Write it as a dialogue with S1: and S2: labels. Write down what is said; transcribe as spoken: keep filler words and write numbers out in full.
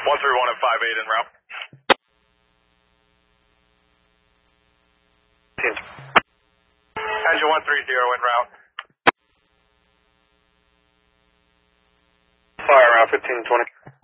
S1: one three one at five eight en route. Engine one three zero en route. Fire around fifteen twenty.